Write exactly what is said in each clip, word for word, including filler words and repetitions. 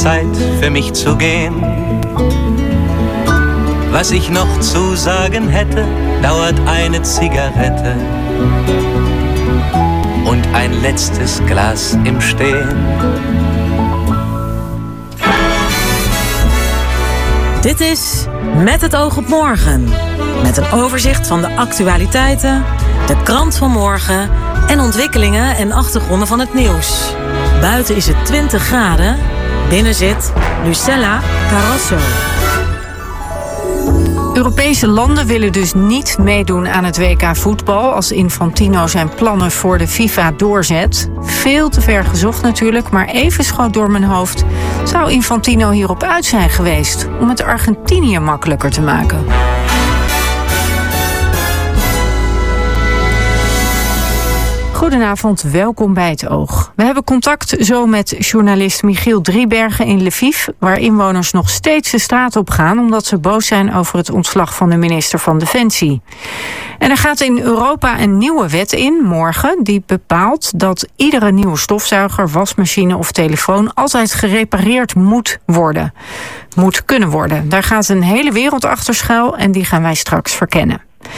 Zeit für mich zu gehen. Was ich noch zu sagen hätte, dauert eine Zigarette und ein letztes Glas im Stehen. Dit is Met het oog op morgen. Met een overzicht van de actualiteiten, de krant van morgen en ontwikkelingen en achtergronden van het nieuws. Buiten is het twintig graden, binnen zit Lucella Carrasso. Europese landen willen dus niet meedoen aan het W K voetbal als Infantino zijn plannen voor de FIFA doorzet. Veel te ver gezocht natuurlijk, maar even schoot door mijn hoofd. Zou Infantino hierop uit zijn geweest om het Argentinië makkelijker te maken? Goedenavond, welkom bij Het Oog. We hebben contact zo met journalist Michiel Driebergen in Lviv, waar inwoners nog steeds de straat op gaan omdat ze boos zijn over het ontslag van de minister van Defensie. En er gaat in Europa een nieuwe wet in, morgen, die bepaalt dat iedere nieuwe stofzuiger, wasmachine of telefoon altijd gerepareerd moet worden. Moet kunnen worden. Daar gaat een hele wereld achter schuil en die gaan wij straks verkennen.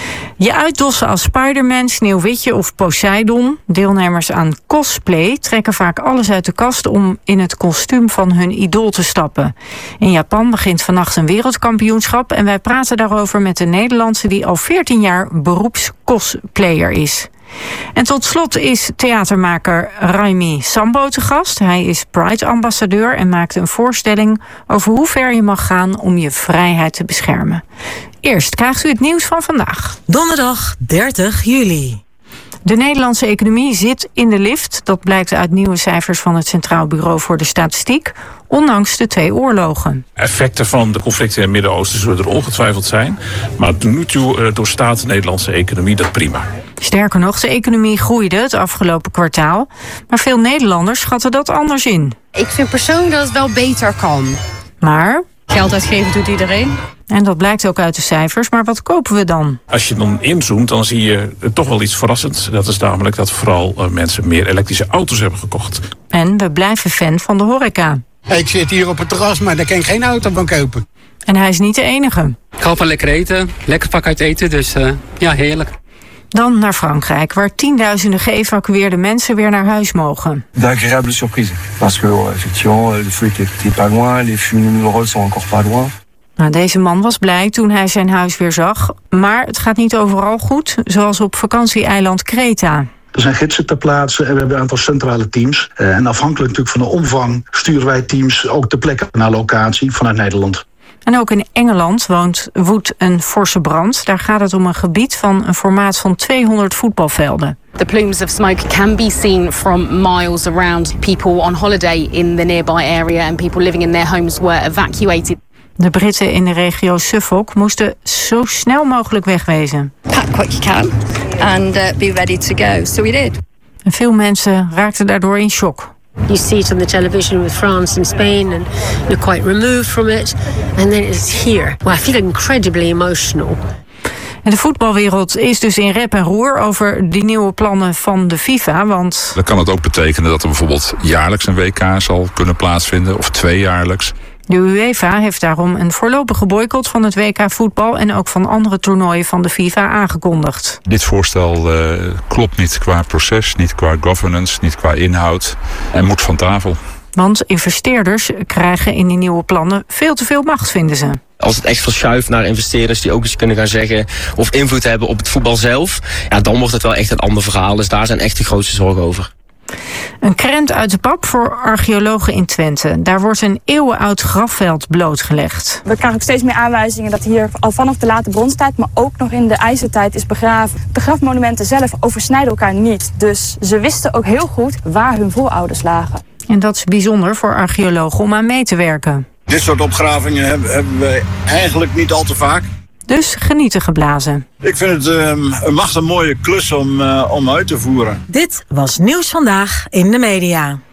Je uitdossen als Spider-Man, Sneeuwwitje of Poseidon. Deelnemers aan cosplay trekken vaak alles uit de kast om in het kostuum van hun idool te stappen. In Japan begint vannacht een wereldkampioenschap en wij praten daarover met de Nederlandse die al veertien jaar beroepscosplayer is. En tot slot is theatermaker Raimi Sambo te gast. Hij is Pride-ambassadeur en maakt een voorstelling over hoe ver je mag gaan om je vrijheid te beschermen. Eerst krijgt u het nieuws van vandaag. Donderdag dertig juli. De Nederlandse economie zit in de lift. Dat blijkt uit nieuwe cijfers van het Centraal Bureau voor de Statistiek, ondanks de twee oorlogen. Effecten van de conflicten in het Midden-Oosten zullen er ongetwijfeld zijn. Maar tot nu toe doorstaat de Nederlandse economie dat prima. Sterker nog, de economie groeide het afgelopen kwartaal. Maar veel Nederlanders schatten dat anders in. Ik vind persoonlijk dat het wel beter kan. Maar geld uitgeven doet iedereen. En dat blijkt ook uit de cijfers, maar wat kopen we dan? Als je dan inzoomt, dan zie je toch wel iets verrassends. Dat is namelijk dat vooral uh, mensen meer elektrische auto's hebben gekocht. En we blijven fan van de horeca. Ik zit hier op het terras, maar daar kan ik geen auto van kopen. En hij is niet de enige. Ik hou van lekker eten, lekker pak uit eten, dus uh, ja, heerlijk. Dan naar Frankrijk, waar tienduizenden geëvacueerde mensen weer naar huis mogen. D'agréable surprise, parce que effectivement le feu était pas loin, les funérailles sont encore pas loin. Nou, deze man was blij toen hij zijn huis weer zag, maar het gaat niet overal goed, zoals op vakantieeiland Kreta. Er zijn gidsen ter plaatse en we hebben een aantal centrale teams. En afhankelijk natuurlijk van de omvang sturen wij teams ook ter plekke naar locatie vanuit Nederland. En ook in Engeland woont, woedt een forse brand. Daar gaat het om een gebied van een formaat van tweehonderd voetbalvelden. The plumes of smoke can be seen from miles around. People on holiday in the nearby area and people living in their homes were evacuated. De Britten in de regio Suffolk moesten zo snel mogelijk wegwezen. Pack what you can and uh, be ready to go. So we did. En veel mensen raakten daardoor in shock. You see it on the television with France and Spain and you're quite removed from it. And then it's here. Well, I feel incredibly emotional. En de voetbalwereld is dus in rep en roer over die nieuwe plannen van de FIFA, want dan kan het ook betekenen dat er bijvoorbeeld jaarlijks een W K zal kunnen plaatsvinden of tweejaarlijks. De UEFA heeft daarom een voorlopige boycott van het W K voetbal en ook van andere toernooien van de FIFA aangekondigd. Dit voorstel uh, klopt niet qua proces, niet qua governance, niet qua inhoud en moet van tafel. Want investeerders krijgen in die nieuwe plannen veel te veel macht, vinden ze. Als het echt verschuift naar investeerders die ook eens kunnen gaan zeggen of invloed hebben op het voetbal zelf, ja, dan wordt het wel echt een ander verhaal. Dus daar zijn echt de grootste zorgen over. Een krent uit de pap voor archeologen in Twente. Daar wordt een eeuwenoud grafveld blootgelegd. We krijgen ook steeds meer aanwijzingen dat hier al vanaf de late bronstijd, maar ook nog in de ijzertijd is begraven. De grafmonumenten zelf oversnijden elkaar niet. Dus ze wisten ook heel goed waar hun voorouders lagen. En dat is bijzonder voor archeologen om aan mee te werken. Dit soort opgravingen hebben, hebben we eigenlijk niet al te vaak. Dus genieten geblazen. Ik vind het um, een machtig mooie klus om, uh, om uit te voeren. Dit was Nieuws Vandaag in de media.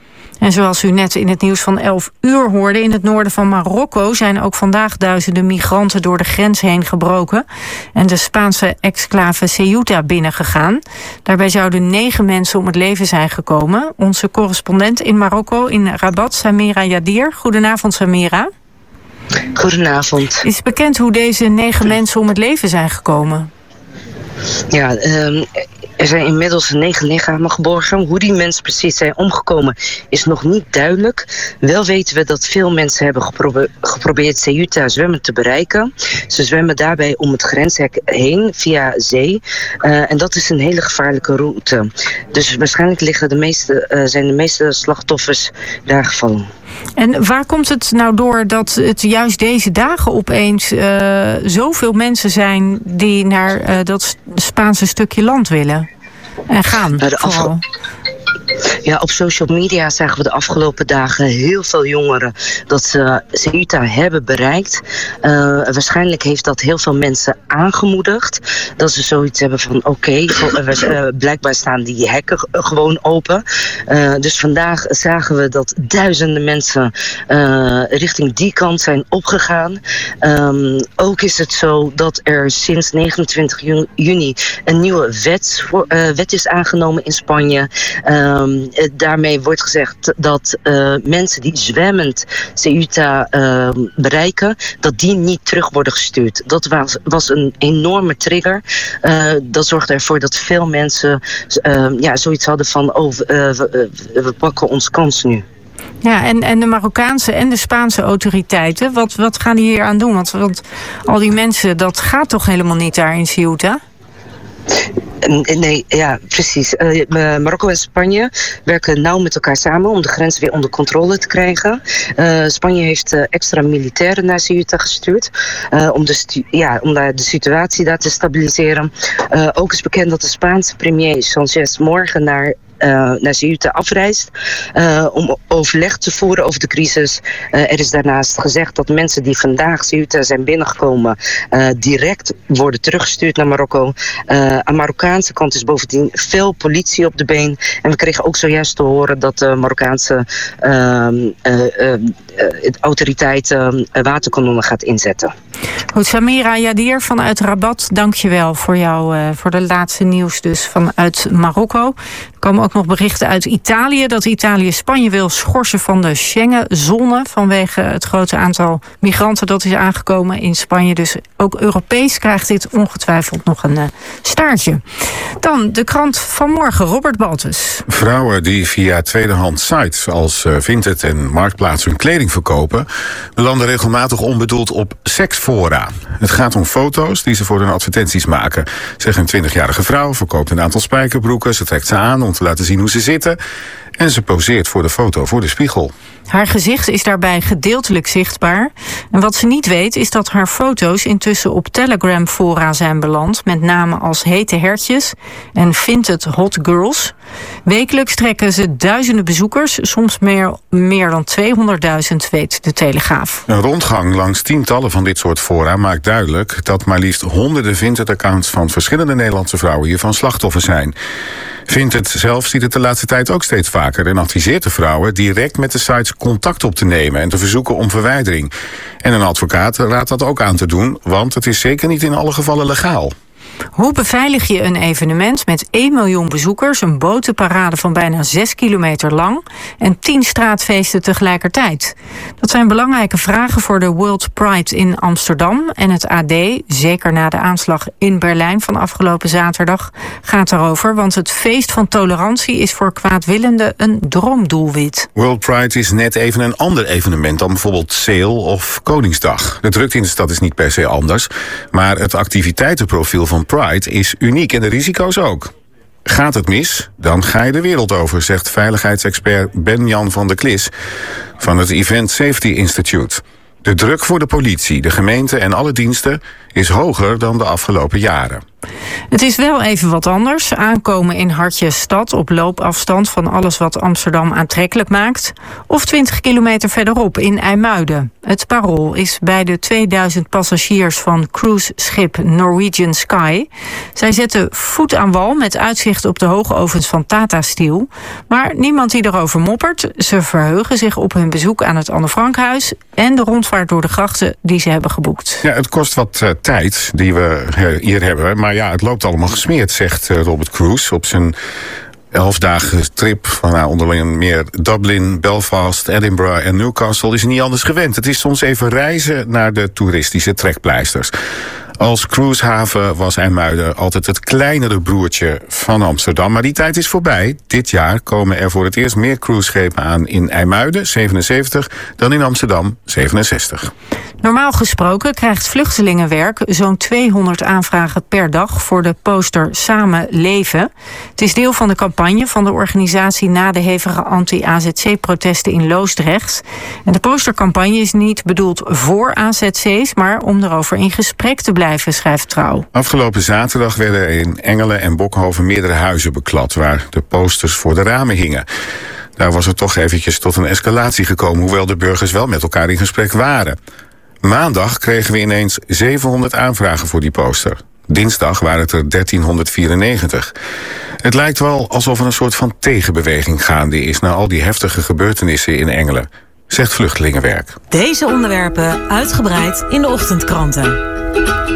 En zoals u net in het nieuws van elf uur hoorde, in het noorden van Marokko zijn ook vandaag duizenden migranten door de grens heen gebroken en de Spaanse exclave Ceuta binnengegaan. Daarbij zouden negen mensen om het leven zijn gekomen. Onze correspondent in Marokko, in Rabat, Samira Yadir. Goedenavond, Samira. Goedenavond. Is bekend hoe deze negen mensen om het leven zijn gekomen? Ja, um, er zijn inmiddels negen lichamen geborgen. Hoe die mensen precies zijn omgekomen is nog niet duidelijk. Wel weten we dat veel mensen hebben geprobe- geprobeerd Ceuta zwemmen te bereiken. Ze zwemmen daarbij om het grenshek heen via zee. Uh, en dat is een hele gevaarlijke route. Dus waarschijnlijk liggen de meeste, uh, zijn de meeste slachtoffers daar gevallen. En waar komt het nou door dat het juist deze dagen opeens uh, zoveel mensen zijn die naar uh, dat Spaanse stukje land willen en gaan? Nou, de afval... Ja, op social media zagen we de afgelopen dagen heel veel jongeren dat ze Ceuta hebben bereikt. Uh, waarschijnlijk heeft dat heel veel mensen aangemoedigd. Dat ze zoiets hebben van oké, okay, uh, blijkbaar staan die hekken gewoon open. Uh, dus vandaag zagen we dat duizenden mensen uh, richting die kant zijn opgegaan. Um, ook is het zo dat er sinds negenentwintig juni een nieuwe wet, uh, wet is aangenomen in Spanje. Um, daarmee wordt gezegd dat uh, mensen die zwemmend Ceuta uh, bereiken, dat die niet terug worden gestuurd. Dat was, was een enorme trigger. Uh, dat zorgde ervoor dat veel mensen uh, ja, zoiets hadden van oh, uh, we, uh, we pakken ons kans nu. Ja, en, en de Marokkaanse en de Spaanse autoriteiten, wat, wat gaan die hier aan doen? Want, want al die mensen, dat gaat toch helemaal niet daar in Ceuta? Nee, ja, precies. Uh, Marokko en Spanje werken nauw met elkaar samen om de grens weer onder controle te krijgen. Uh, Spanje heeft uh, extra militairen naar Ceuta gestuurd uh, om, de stu- ja, om daar de situatie daar te stabiliseren. Uh, ook is bekend dat de Spaanse premier Sanchez morgen naar Uh, naar Ceuta afreist uh, om overleg te voeren over de crisis. Uh, er is daarnaast gezegd dat mensen die vandaag Ceuta zijn binnengekomen uh, direct worden teruggestuurd naar Marokko. Uh, aan de Marokkaanse kant is bovendien veel politie op de been. En we kregen ook zojuist te horen dat de Marokkaanse uh, uh, uh, uh, autoriteiten uh, waterkanonnen gaat inzetten. Goed, Samira Yadir vanuit Rabat, dank je wel voor, jou, uh, voor de laatste nieuws dus vanuit Marokko. Er komen ook nog berichten uit Italië dat Italië Spanje wil schorsen van de Schengen-zone vanwege het grote aantal migranten dat is aangekomen in Spanje. Dus ook Europees krijgt dit ongetwijfeld nog een uh, staartje. Dan de krant van morgen, Robert Baltus. Vrouwen die via tweedehands sites als uh, Vinted en Marktplaats hun kleding verkopen, belanden regelmatig onbedoeld op seksfora. Het gaat om foto's die ze voor hun advertenties maken. Zeg, een twintigjarige vrouw verkoopt een aantal spijkerbroeken, ze trekt ze aan om te laten zien hoe ze zitten en ze poseert voor de foto voor de spiegel. Haar gezicht is daarbij gedeeltelijk zichtbaar. En wat ze niet weet is dat haar foto's intussen op Telegram-fora zijn beland met namen als Hete Hertjes en Vinted Hot Girls. Wekelijks trekken ze duizenden bezoekers, soms meer, meer dan tweehonderdduizend, weet de Telegraaf. Een rondgang langs tientallen van dit soort fora maakt duidelijk dat maar liefst honderden Vinted-accounts van verschillende Nederlandse vrouwen hiervan slachtoffer zijn. Vinted zelf ziet het de laatste tijd ook steeds vaker en adviseert de vrouwen direct met de sites contact op te nemen en te verzoeken om verwijdering. En een advocaat raadt dat ook aan te doen, want het is zeker niet in alle gevallen legaal. Hoe beveilig je een evenement met één miljoen bezoekers, een botenparade van bijna zes kilometer lang en tien straatfeesten tegelijkertijd? Dat zijn belangrijke vragen voor de World Pride in Amsterdam. En het A D, zeker na de aanslag in Berlijn van afgelopen zaterdag, gaat daarover. Want het feest van tolerantie is voor kwaadwillenden een droomdoelwit. World Pride is net even een ander evenement dan bijvoorbeeld Sale of Koningsdag. De drukte in de stad is niet per se anders, maar het activiteitenprofiel van Pride is uniek en de risico's ook. Gaat het mis, dan ga je de wereld over, zegt veiligheidsexpert Ben-Jan van der Klis van het Event Safety Institute. De druk voor de politie, de gemeente en alle diensten is hoger dan de afgelopen jaren. Het is wel even wat anders. Aankomen in Hartje stad op loopafstand van alles wat Amsterdam aantrekkelijk maakt. Of twintig kilometer verderop in IJmuiden. Het Parool is bij de tweeduizend passagiers van cruiseschip Norwegian Sky. Zij zetten voet aan wal met uitzicht op de hoogovens van Tata Steel. Maar niemand die erover moppert. Ze verheugen zich op hun bezoek aan het Anne Frankhuis en de rondvaart door de grachten die ze hebben geboekt. Ja, het kost wat uh, tijd die we uh, hier hebben. Maar ja, het loopt allemaal gesmeerd, zegt uh, Robert Cruise op zijn elfdagen trip van nou, onder meer Dublin, Belfast, Edinburgh en Newcastle. Is hij niet anders gewend. Het is soms even reizen naar de toeristische trekpleisters. Als cruisehaven was IJmuiden altijd het kleinere broertje van Amsterdam. Maar die tijd is voorbij. Dit jaar komen er voor het eerst meer cruiseschepen aan in IJmuiden, zevenenzeventig, dan in Amsterdam, zevenenzestig. Normaal gesproken krijgt Vluchtelingenwerk zo'n tweehonderd aanvragen per dag voor de poster Samen Leven. Het is deel van de campagne van de organisatie na de hevige anti-A Z C-protesten in Loosdrecht. En de postercampagne is niet bedoeld voor A Z C's, maar om erover in gesprek te blijven, schrijft Trouw. Afgelopen zaterdag werden in Engelen en Bokhoven meerdere huizen beklad waar de posters voor de ramen hingen. Daar was het toch eventjes tot een escalatie gekomen, hoewel de burgers wel met elkaar in gesprek waren. Maandag kregen we ineens zevenhonderd aanvragen voor die poster. Dinsdag waren het er dertienhonderdvierennegentig. Het lijkt wel alsof er een soort van tegenbeweging gaande is na al die heftige gebeurtenissen in Engelen, zegt Vluchtelingenwerk. Deze onderwerpen uitgebreid in de ochtendkranten.